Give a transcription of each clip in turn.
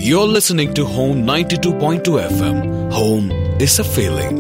You're listening to Home 92.2 FM. Home is a feeling.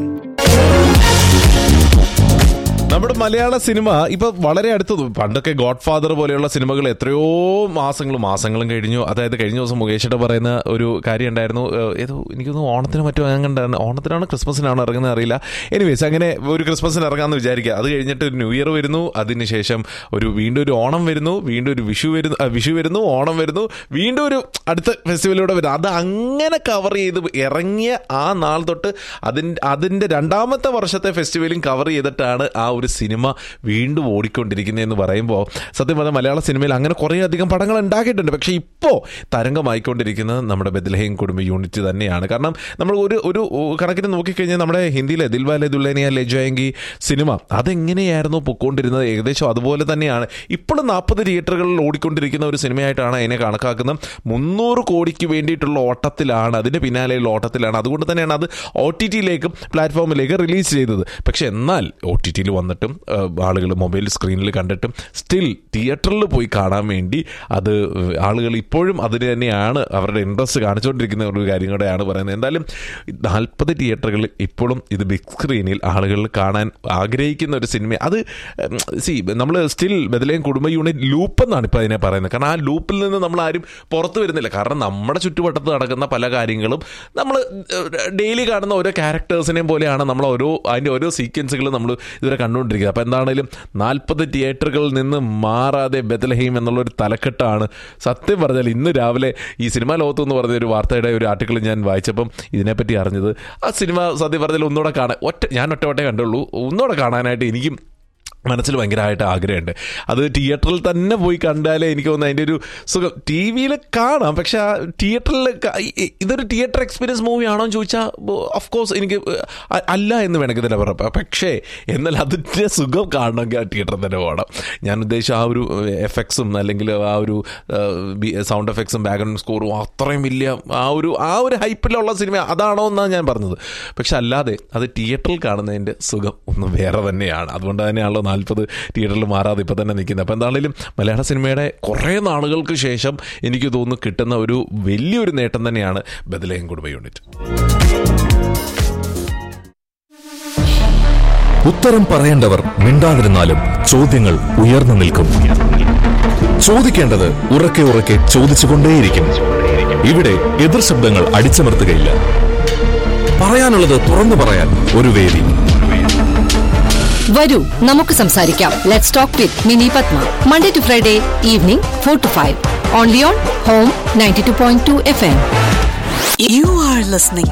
നമ്മുടെ മലയാള cinema ഇപ്പൊ വളരെ അടുത്ത്, പണ്ടൊക്കെ ഗോഡ് ഫാദർ പോലെയുള്ള സിനിമകൾ എത്രയോ മാസങ്ങളും കഴിഞ്ഞു. അതായത് കഴിഞ്ഞ ദിവസം മുകേഷിട്ട് പറയുന്ന ഒരു കാര്യം ഉണ്ടായിരുന്നു, ഏതോ എനിക്കൊന്നും ഓണത്തിന് മറ്റോ കണ്ടായിരുന്നു, ഓണത്തിനാണ് ക്രിസ്മസിനാണോ ഇറങ്ങുന്നത് അറിയില്ല. എനിവേസ് അങ്ങനെ ഒരു ക്രിസ്മസിന് ഇറങ്ങാമെന്ന് വിചാരിക്കുക. അത് കഴിഞ്ഞിട്ട് ഒരു ന്യൂ ഇയർ വരുന്നു, അതിനുശേഷം വീണ്ടും ഒരു ഓണം വരുന്നു, വീണ്ടും ഒരു വിഷു വരുന്നു, ഓണം വരുന്നു, വീണ്ടും ഒരു അടുത്ത ഫെസ്റ്റിവലിലൂടെ വരുന്നു. അത് അങ്ങനെ കവർ ചെയ്ത് ഇറങ്ങിയ ആ നാൾ തൊട്ട് അതിൻ്റെ രണ്ടാമത്തെ വർഷത്തെ ഫെസ്റ്റിവലും കവർ ചെയ്തിട്ടാണ് ആ ഒരു സിനിമ വീണ്ടും ഓടിക്കൊണ്ടിരിക്കുന്നതെന്ന് പറയുമ്പോൾ സത്യം പറഞ്ഞാൽ മലയാള സിനിമയിൽ അങ്ങനെ കുറേയധികം പടങ്ങൾ ഉണ്ടാക്കിയിട്ടുണ്ട്. പക്ഷേ ഇപ്പോൾ തരംഗമായിക്കൊണ്ടിരിക്കുന്നത് നമ്മുടെ ബെത്ലഹേം കുടുംബ യൂണിറ്റ് തന്നെയാണ്. കാരണം നമ്മൾ ഒരു കണക്കിന് നോക്കിക്കഴിഞ്ഞാൽ നമ്മുടെ ഹിന്ദിയിലെ ദിൽവാലെ ദുൽഹനിയ ലേ ജായേംഗി സിനിമ അതെങ്ങനെയായിരുന്നു പൊയ്ക്കൊണ്ടിരുന്നത്, ഏകദേശം അതുപോലെ തന്നെയാണ് ഇപ്പോഴും 40 തിയേറ്ററുകളിൽ ഓടിക്കൊണ്ടിരിക്കുന്ന ഒരു സിനിമയായിട്ടാണ് അതിനെ കണക്കാക്കുന്നത്. 300 കോടിക്ക് വേണ്ടിയിട്ടുള്ള ഓട്ടത്തിലാണ്, അതിൻ്റെ പിന്നാലെയുള്ള ഓട്ടത്തിലാണ്. അതുകൊണ്ട് തന്നെയാണ് അത് OTT-ലേക്കും പ്ലാറ്റ്ഫോമിലേക്ക് റിലീസ് ചെയ്തത്. പക്ഷെ എന്നാൽ OTT-ൽ വന്നിട്ടും ആളുകൾ മൊബൈൽ സ്ക്രീനിൽ കണ്ടിട്ടും സ്റ്റിൽ തിയേറ്ററിൽ പോയി കാണാൻ വേണ്ടി അത് ആളുകൾ ഇപ്പോഴും അതിന് തന്നെയാണ് അവരുടെ ഇൻട്രസ്റ്റ് കാണിച്ചുകൊണ്ടിരിക്കുന്ന ഒരു കാര്യം കൂടെയാണ് പറയുന്നത്. എന്തായാലും 40 തിയേറ്ററുകളിൽ ഇപ്പോഴും ഇത് ബിഗ് സ്ക്രീനിൽ ആളുകൾ കാണാൻ ആഗ്രഹിക്കുന്ന ഒരു സിനിമ. അത് നമ്മൾ സ്റ്റിൽ ബെത്ലഹേം കുടുംബ യൂണിറ്റ് ലൂപ്പ് എന്നാണ് ഇപ്പോൾ അതിനെ പറയുന്നത്. കാരണം ആ ലൂപ്പിൽ നിന്ന് നമ്മൾ ആരും പുറത്തു വരുന്നില്ല. കാരണം നമ്മുടെ ചുറ്റുവട്ടത്ത് നടക്കുന്ന പല കാര്യങ്ങളും നമ്മൾ ഡെയിലി കാണുന്ന ഓരോ ക്യാരക്ടേഴ്സിനെയും പോലെയാണ് നമ്മൾ അതിൻ്റെ ഓരോ സീക്വൻസുകളും നമ്മൾ ഇതുവരെ കണ്ടുകൊണ്ടിരിക്കുന്നത്. അപ്പോൾ എന്താണെങ്കിലും 40 തിയേറ്ററുകളിൽ നിന്ന് മാറാതെ ബെത്ലഹേം എന്നുള്ളൊരു തലക്കെട്ടാണ് സത്യം പറഞ്ഞാൽ ഇന്ന് രാവിലെ ഈ സിനിമാ ലോകത്ത് എന്ന് പറഞ്ഞ ഒരു വാർത്തയുടെ ഒരു ആർട്ടിക്കിൾ ഞാൻ വായിച്ചപ്പം ഇതിനെപ്പറ്റി അറിഞ്ഞത്. ആ സിനിമ സത്യം പറഞ്ഞാൽ ഒന്നുകൂടെ കാണാൻ ഞാൻ ഒറ്റവട്ടേ കണ്ടുള്ളൂ. ഒന്നുകൂടെ കാണാനായിട്ട് എനിക്കും മനസ്സിൽ ഭയങ്കരമായിട്ട് ആഗ്രഹമുണ്ട്. അത് തിയേറ്ററിൽ തന്നെ പോയി കണ്ടാലേ എനിക്ക് തോന്നുന്നു അതിൻ്റെ ഒരു സുഖം. TV-യിൽ കാണാം, പക്ഷെ ആ തിയേറ്ററിൽ ഇതൊരു തിയേറ്റർ എക്സ്പീരിയൻസ് മൂവിയാണോ എന്ന് ചോദിച്ചാൽ ഓഫ് കോഴ്സ് എനിക്ക് അല്ല എന്ന് വേണമെങ്കിൽ തന്നെ പറയാം. പക്ഷേ എന്നാൽ അതിൻ്റെ സുഖം കാണണമെങ്കിൽ ആ തിയേറ്ററിൽ തന്നെ പോകണം. ഞാൻ ഉദ്ദേശിച്ച ആ ഒരു എഫക്ട്സും അല്ലെങ്കിൽ ആ ഒരു സൗണ്ട് എഫക്ട്സും ബാക്ക്ഗ്രൗണ്ട് സ്കോറും അത്രയും വലിയ ആ ഒരു ഹൈപ്പിലുള്ള സിനിമ അതാണോ എന്നാണ് ഞാൻ പറഞ്ഞത്. പക്ഷെ അല്ലാതെ അത് തിയേറ്ററിൽ കാണുന്നതിൻ്റെ സുഖം ഒന്ന് വേറെ തന്നെയാണ്. അതുകൊണ്ട് തന്നെയാണല്ലോ 40 തിയേറ്ററിൽ മാറാതെ ഇപ്പം തന്നെ നിൽക്കുന്നത്. അപ്പോൾ എന്താണെങ്കിലും മലയാള സിനിമയുടെ കുറേ നാളുകൾക്ക് ശേഷം എനിക്ക് തോന്നുന്നു കിട്ടുന്ന ഒരു വലിയൊരു നേട്ടം തന്നെയാണ് ബെത്ലഹേം കുടുംബ യൂണിറ്റ്. ഉത്തരം പറയേണ്ടവർ മിണ്ടാതിരുന്നാലും ചോദ്യങ്ങൾ ഉയർന്നു നിൽക്കും. ചോദിക്കേണ്ടത് ഉറക്കെ ഉറക്കെ ചോദിച്ചുകൊണ്ടേയിരിക്കും. ഇവിടെ എതിർ ശബ്ദങ്ങൾ അടിച്ചമർത്തുകയില്ല. പറയാനുള്ളത് തുറന്നു പറയാൻ ഒരു വേദി. വരൂ നമുക്ക് സംസാരിക്കാം. Let's talk with mini Padma. Monday to Friday evening 4 to 5 only on Home 92.2 FM. You are listening